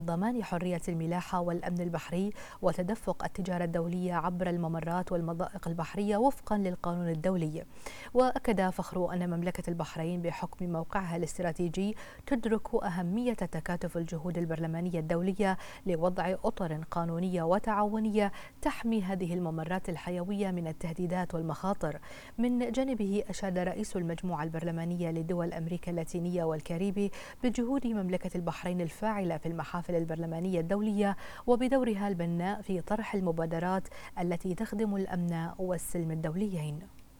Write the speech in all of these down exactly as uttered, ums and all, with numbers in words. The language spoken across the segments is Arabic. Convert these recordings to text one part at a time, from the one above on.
ضمان حرية الملاحة والأمن البحري وتدفق التجارة الدولية عبر الممرات والمضائق البحرية وفقا للقانون الدولي. وأكد فخر أن مملكة البحرين بحكم موقعها الاستراتيجي تدرك أهمية تكاتف الجهود البرلمانية الدولية لوضع أطر قانونية وتعاونية تحمي هذه الممرات الحيوية من التهديدات والمخاطر. من جانبه أشاد رئيس المجموعة البرلمانية لدول أمريكا اللاتينية والكاريبي بجهود مملكة البحرين الفاعلة في المحافل البرلمانية الدولية وبدورها البناء في طرح المبادرات التي تخدم الأمن والسلم الدوليين.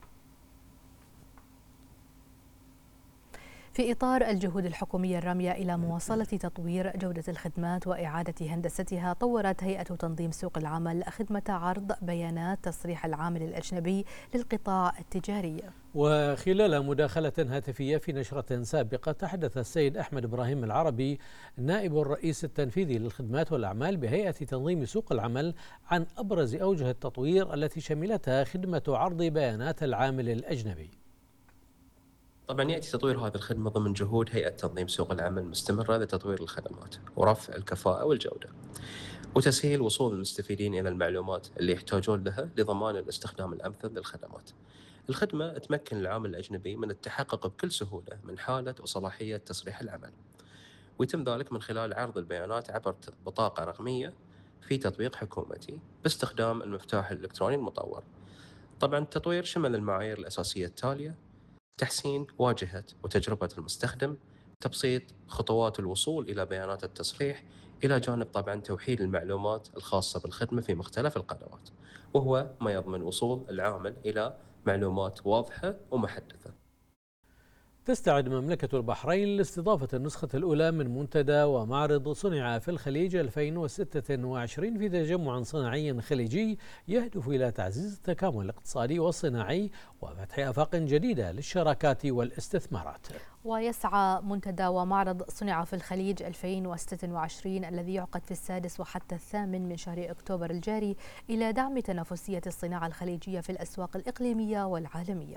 في إطار الجهود الحكومية الرامية إلى مواصلة تطوير جودة الخدمات وإعادة هندستها، طورت هيئة تنظيم سوق العمل خدمة عرض بيانات تصريح العامل الأجنبي للقطاع التجاري. وخلال مداخلة هاتفية في نشرة سابقة، تحدث السيد أحمد إبراهيم العربي نائب الرئيس التنفيذي للخدمات والأعمال بهيئة تنظيم سوق العمل عن أبرز أوجه التطوير التي شملتها خدمة عرض بيانات العامل الأجنبي. طبعا يأتي تطوير هذه الخدمة ضمن جهود هيئة تنظيم سوق العمل المستمرة لتطوير الخدمات ورفع الكفاءة والجودة وتسهيل وصول المستفيدين إلى المعلومات اللي يحتاجون لها لضمان الاستخدام الأمثل للخدمات. الخدمة تمكن العامل الأجنبي من التحقق بكل سهولة من حالة وصلاحية تصريح العمل، ويتم ذلك من خلال عرض البيانات عبر بطاقة رقمية في تطبيق حكومتي باستخدام المفتاح الإلكتروني المطور. طبعا التطوير شمل المعايير الأساسية التالية: تحسين واجهة وتجربة المستخدم، تبسيط خطوات الوصول إلى بيانات التصريح، إلى جانب طبعا توحيد المعلومات الخاصة بالخدمة في مختلف القنوات، وهو ما يضمن وصول العامل إلى معلومات واضحة ومحدثة. تستعد مملكة البحرين لاستضافة النسخة الأولى من منتدى ومعرض صنع في الخليج ألفين وستة وعشرين في تجمع صناعي خليجي يهدف إلى تعزيز التكامل الاقتصادي والصناعي وفتح آفاق جديدة للشراكات والاستثمارات. ويسعى منتدى ومعرض صنع في الخليج ألفين وستة وعشرين الذي يعقد في السادس وحتى الثامن من شهر أكتوبر الجاري إلى دعم تنافسية الصناعة الخليجية في الأسواق الإقليمية والعالمية.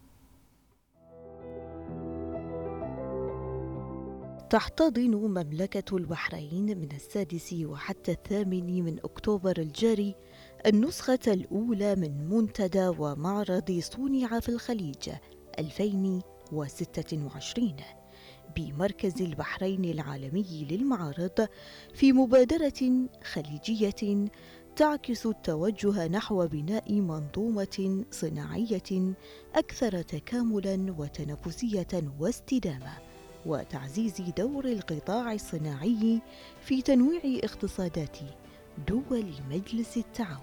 تحتضن مملكة البحرين من السادس وحتى الثامن من أكتوبر الجاري النسخة الأولى من منتدى ومعرض صنع في الخليج ألفين وستة وعشرين بمركز البحرين العالمي للمعارض، في مبادرة خليجية تعكس التوجه نحو بناء منظومة صناعية أكثر تكاملاً وتنافسية واستدامة، وتعزيز دور القطاع الصناعي في تنويع اقتصادات دول مجلس التعاون.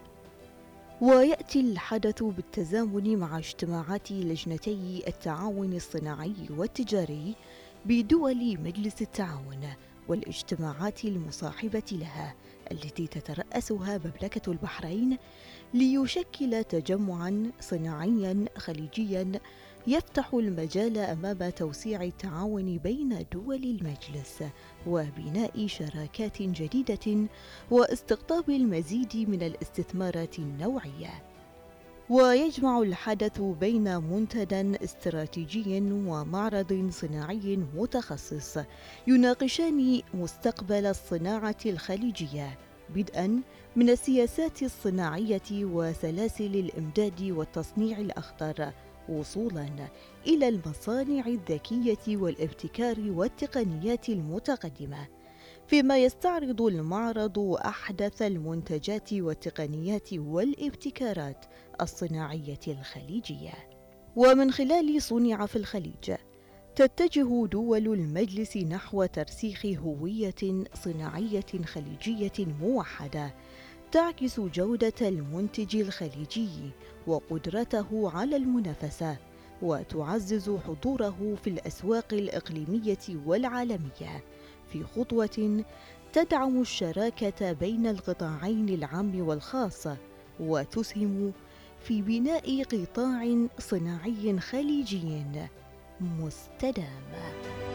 ويأتي الحدث بالتزامن مع اجتماعات لجنتي التعاون الصناعي والتجاري بدول مجلس التعاون والاجتماعات المصاحبة لها التي تترأسها مملكة البحرين، ليشكل تجمعاً صناعياً خليجياً يفتح المجال أمام توسيع التعاون بين دول المجلس وبناء شراكات جديدة واستقطاب المزيد من الاستثمارات النوعية. ويجمع الحدث بين منتدى استراتيجي ومعرض صناعي متخصص يناقشان مستقبل الصناعة الخليجية، بدءا من السياسات الصناعية وسلاسل الإمداد والتصنيع الأخضر، وصولا إلى المصانع الذكية والابتكار والتقنيات المتقدمة، فيما يستعرض المعرض أحدث المنتجات والتقنيات والابتكارات الصناعية الخليجية. ومن خلال صنع في الخليج تتجه دول المجلس نحو ترسيخ هوية صناعية خليجية موحدة تعكس جودة المنتج الخليجي وقدرته على المنافسة، وتعزز حضوره في الأسواق الإقليمية والعالمية، في خطوة تدعم الشراكة بين القطاعين العام والخاص، وتسهم في بناء قطاع صناعي خليجي مستدام.